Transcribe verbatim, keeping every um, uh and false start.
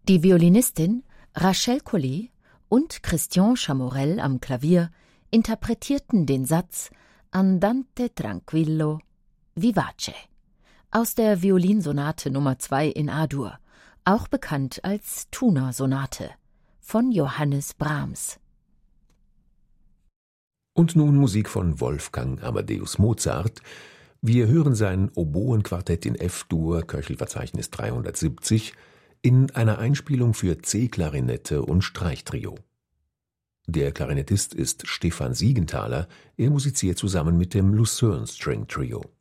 Die Violinistin Rachel Collet und Christian Chamorell am Klavier interpretierten den Satz Andante tranquillo, vivace aus der Violinsonate Nummer zwei in A-Dur, auch bekannt als Thuner-Sonate, von Johannes Brahms. Und nun Musik von Wolfgang Amadeus Mozart. Wir hören sein Oboenquartett in F-Dur, Köchelverzeichnis dreihundertsiebzig, in einer Einspielung für C-Klarinette und Streichtrio. Der Klarinettist ist Stefan Siegenthaler, er musiziert zusammen mit dem Lucerne String Trio.